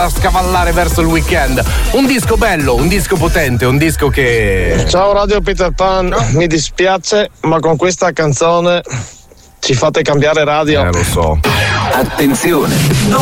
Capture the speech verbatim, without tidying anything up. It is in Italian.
a scavallare verso il weekend. Un disco bello, un disco potente, un disco che... Ciao Radio Peter Pan, no? Mi dispiace, ma con questa canzone ci fate cambiare radio. Eh, lo so. Attenzione, non